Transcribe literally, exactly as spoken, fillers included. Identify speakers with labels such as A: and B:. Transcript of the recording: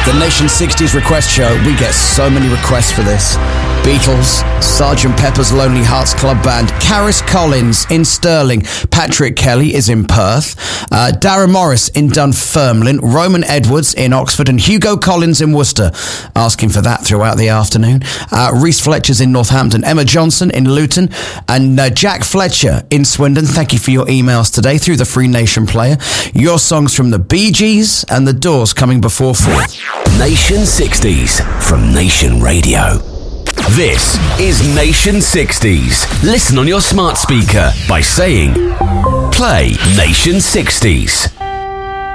A: The Nation sixties Request Show. We get so many requests for this. Beatles, Sergeant Pepper's Lonely Hearts Club Band, Karis Collins in Stirling, Patrick Kelly is in Perth, uh, Darren Morris in Dunfermline, Roman Edwards in Oxford, and Hugo Collins in Worcester. Asking for that throughout the afternoon. Uh, Reese Fletcher's in Northampton, Emma Johnson in Luton, and uh, Jack Fletcher in Swindon. Thank you for your emails today through the Free Nation player. Your songs from the Bee Gees and the Doors coming before four.
B: Nation sixties from Nation Radio. This is Nation sixties. Listen on your smart speaker by saying, play Nation sixties.